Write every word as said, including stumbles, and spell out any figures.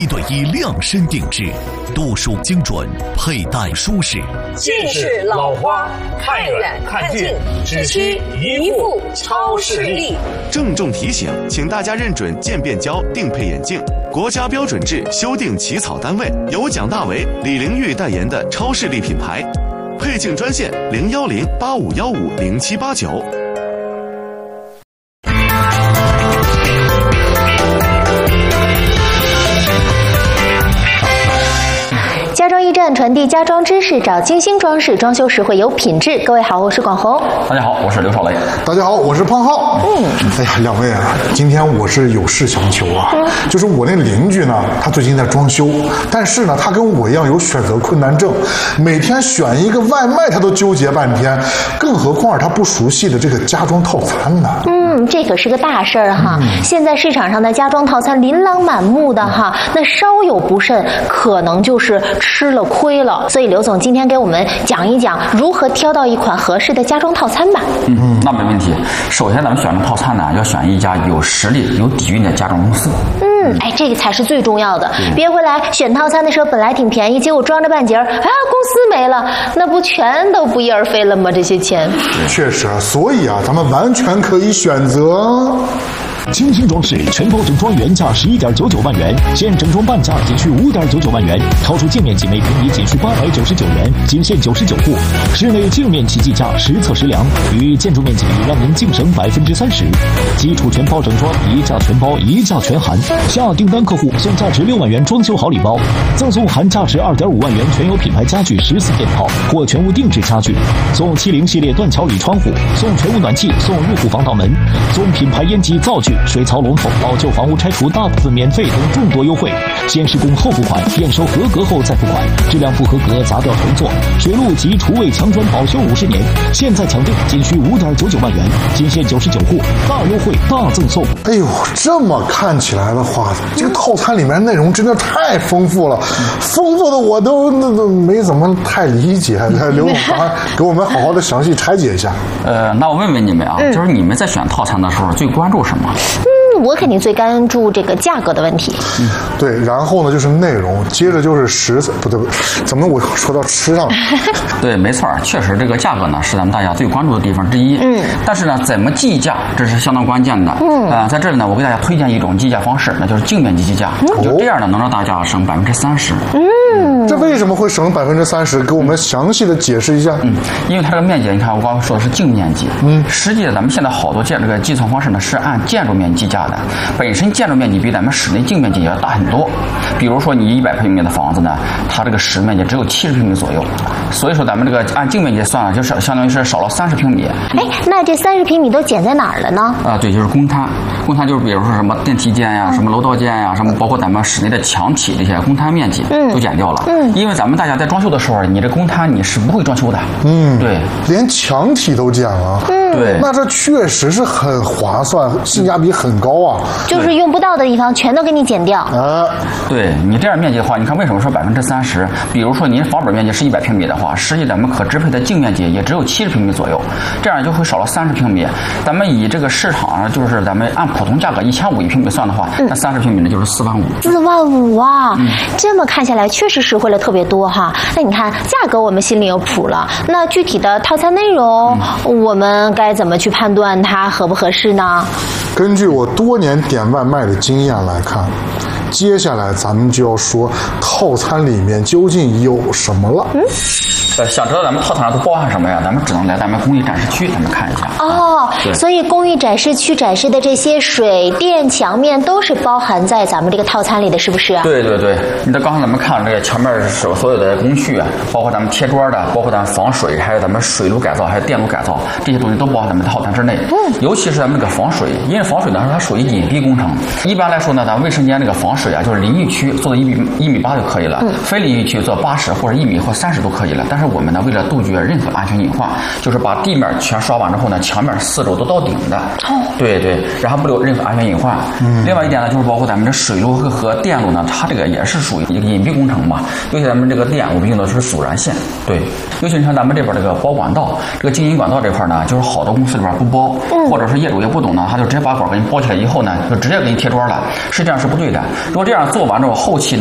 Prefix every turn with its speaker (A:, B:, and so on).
A: 一对一量身定制，度数精准，佩戴舒适。
B: 近视老花，看远看近，只需一副超视力。
C: 郑重提醒，请大家认准渐变焦定配眼镜，国家标准制修订起草单位，由蒋大为、李玲玉代言的超视力品牌。配镜专线零幺零八五幺五零七八九。
D: 家装驿站传递家装知识，找精心装饰，装修实惠有品质。各位好，我是广红。
E: 大家好，我是刘少雷。
F: 大家好，我是胖浩。嗯，哎呀，两位啊，今天我是有事相求啊。嗯、就是我那邻居呢，他最近在装修，但是呢，他跟我一样有选择困难症，每天选一个外卖他都纠结半天，更何况他不熟悉的这个家装套餐呢？
D: 嗯，这可是个大事儿哈。嗯、现在市场上的家装套餐琳琅满目的哈，那稍有不慎，可能就是吃了亏了。所以刘总今天给我们讲一讲如何挑到一款合适的家装套餐吧。
E: 嗯，那没问题。首先咱们选的套餐呢，要选一家有实力、有底蕴的家装公司。
D: 嗯，哎，这个才是最重要的。嗯、别回来选套餐的时候本来挺便宜，结果装着半截儿，啊，公司没了，那不全都不翼而飞了吗？这些钱。
F: 确实，所以啊，咱们完全可以选择。
A: 精心装饰全包整装原价十一点九九万元，现整装半价仅需五点九九万元，超出净面积每平米仅需八百九十九元，仅限九十九户。室内净面积计价实测实量，与建筑面积比让您净省百分之三十。基础全包整装，一价全包，一价全含。下订单客户送价值六万元装修好礼包，赠送含价值二点五万元全有品牌家具十四件套或全屋定制家具，送七零系列断桥铝窗户，送全屋暖气，送入户防盗门，送品牌烟机灶具。水槽龙头，老旧房屋拆除大部分免费等众多优惠，先施工后付款，验收合格后再付款，质量不合格砸掉重做。水路及厨卫墙砖保修五十年，现在抢订仅需五点九九万元，仅限九十九户，大优惠大赠送。
F: 哎呦，这么看起来的话，这个套餐里面内容真的太丰富了，丰富的我都那都没怎么太理解。刘总，给我们好好的详细拆解一下。
E: 呃，那我问问你们啊，嗯、就是你们在选套餐的时候最关注什么？
D: 嗯，我肯定最关注这个价格的问题。
F: 嗯，对，然后呢就是内容，接着就是食材，不对不对，怎么我说到吃上了？
E: 对，没错，确实这个价格呢是咱们大家最关注的地方之一。嗯，但是呢，怎么计价这是相当关键的。嗯，呃，在这里呢，我给大家推荐一种计价方式，那就是净面积计价。嗯、就这样呢，能让大家省百分之三十。
D: 嗯，
F: 这为什么会省百分之三十？给我们详细的解释一下。
E: 嗯，因为它这个面积，你看我刚刚说的是净面积。嗯，实际咱们现在好多建这个计算方式呢是按建筑面积计价的。本身建筑面积比咱们室内净面积也要大很多。比如说你一百平米的房子呢，它这个实面积只有七十平米左右，所以说咱们这个按净面积算了，就是相当于是少了三十平米。
D: 哎，那这三十平米都减在哪儿了呢？
E: 啊，对，就是公摊。公摊就是比如说什么电梯间呀、什么楼道间呀、什么包括咱们室内的墙体这些公摊面积都减掉了。嗯，因为咱们大家在装修的时候，你这公摊你是不会装修的。嗯，对，
F: 连墙体都减了。嗯，
E: 对，
F: 那这确实是很划算，性价比很高啊。
D: 就是用不到的地方全都给你减掉。
E: 啊，对你这样面积的话，你看为什么说百分之三十？比如说您房本面积是一百平米的话，实际咱们可支配的净面积也只有七十平米左右，这样就会少了三十平米。咱们以这个市场上就是咱们按普通价格一千五一平米算的话，嗯、那三十平米呢就是四万五。
D: 四万五啊！嗯、这么看下来确实实惠了特别多哈。那你看价格我们心里有谱了，那具体的套餐内容，嗯、我们该怎么去判断它合不合适呢？
F: 根据我多年点外卖的经验来看，接下来咱们就要说套餐里面究竟有什么了。嗯，
E: 呃，想知道咱们套餐上都包含什么呀？咱们只能来咱们工艺展示区，咱们看一下。
D: 哦，所以工艺展示区展示的这些水电墙面都是包含在咱们这个套餐里的，是不是？
E: 对对对，你看刚才咱们看了这个墙面所所有的工序啊，包括咱们贴砖的，包括咱们防水，还有咱们水路改造，还有电路改造，这些东西都包含咱们套餐之内。嗯，尤其是咱们这个防水，因为防水呢它属于隐蔽工程。一般来说呢，咱卫生间这个防水啊，就是淋浴区做到一米一米八就可以了，嗯、非淋浴区做八十或者一米或三十都可以了。但是是我们呢，为了杜绝任何安全隐患，就是把地面全刷完之后呢，墙面四周都到顶的。哦，对对，然后不留任何安全隐患。嗯，另外一点呢，就是包括咱们这水路和和电路呢，它这个也是属于一个隐蔽工程嘛。尤其咱们这个电，我们用的是阻燃线。对，尤其像咱们这边这个包管道，这个经营管道这块呢，就是好多公司里边不包，嗯、或者是业主也不懂呢，他就直接把管给你包起来以后呢，就直接给你贴砖了。实际上是不对的。如果这样做完之后，后期呢。